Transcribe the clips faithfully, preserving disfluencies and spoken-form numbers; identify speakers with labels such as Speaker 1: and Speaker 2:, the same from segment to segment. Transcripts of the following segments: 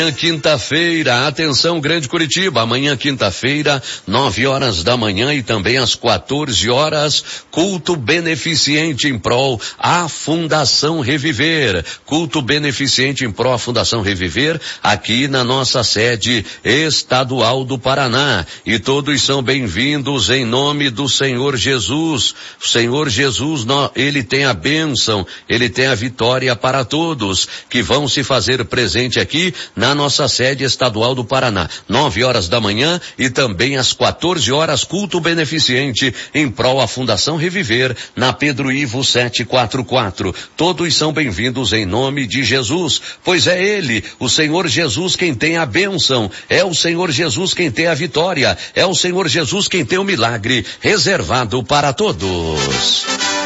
Speaker 1: Quinta-feira, atenção Grande Curitiba, amanhã quinta-feira, nove horas da manhã e também às quatorze horas, culto beneficente em prol à Fundação Reviver, culto beneficente em prol à Fundação Reviver, aqui na nossa sede estadual do Paraná, e todos são bem-vindos em nome do Senhor Jesus. O Senhor Jesus, ele tem a bênção, ele tem a vitória para todos que vão se fazer presente aqui na nossa sede estadual do Paraná, nove horas da manhã e também às quatorze horas, culto beneficente em prol à Fundação Reviver, na Pedro Ivo setecentos e quarenta e quatro. Todos são bem-vindos em nome de Jesus, pois é Ele, o Senhor Jesus, quem tem a bênção, é o Senhor Jesus quem tem a vitória, é o Senhor Jesus quem tem o milagre reservado para todos.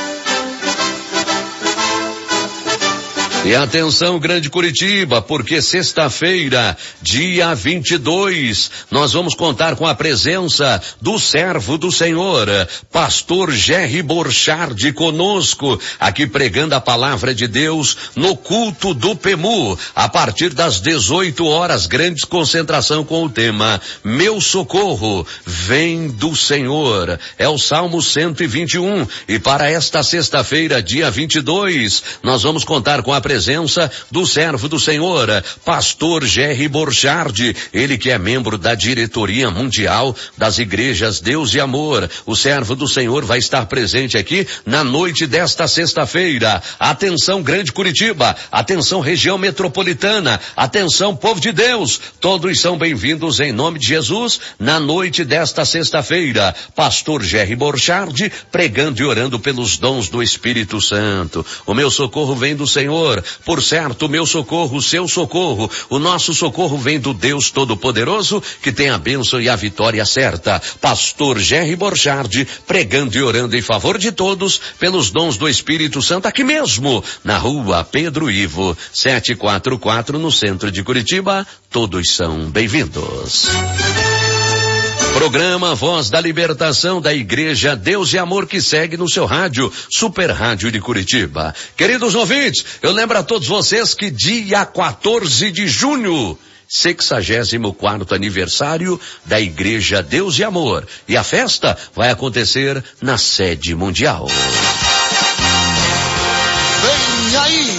Speaker 1: E atenção Grande Curitiba, porque sexta-feira, dia vinte e dois, nós vamos contar com a presença do servo do Senhor, pastor Jerry Borchardt conosco, aqui pregando a palavra de Deus no culto do P E M U, a partir das dezoito horas, grande concentração com o tema Meu Socorro vem do Senhor, é o Salmo cento e vinte e um, e para esta sexta-feira, dia vinte e dois, nós vamos contar com a presença presença do servo do Senhor, pastor Jerry Borchardt, ele que é membro da diretoria mundial das igrejas Deus e Amor. O servo do Senhor vai estar presente aqui na noite desta sexta-feira. Atenção Grande Curitiba, atenção região metropolitana, atenção povo de Deus, todos são bem-vindos em nome de Jesus na noite desta sexta-feira. Pastor Jerry Borchardt pregando e orando pelos dons do Espírito Santo. O meu socorro vem do Senhor. Por certo, o meu socorro, o seu socorro, o nosso socorro vem do Deus Todo-Poderoso, que tem a bênção e a vitória certa. Pastor Jerry Borchardt, pregando e orando em favor de todos, pelos dons do Espírito Santo, aqui mesmo, na rua Pedro Ivo, setecentos e quarenta e quatro, no centro de Curitiba. Todos são bem-vindos. Programa Voz da Libertação da Igreja Deus e Amor, que segue no seu rádio, Super Rádio de Curitiba. Queridos ouvintes, eu lembro a todos vocês que dia quatorze de junho, sexagésimo quarto aniversário da Igreja Deus e Amor. E a festa vai acontecer na sede mundial.
Speaker 2: Vem aí!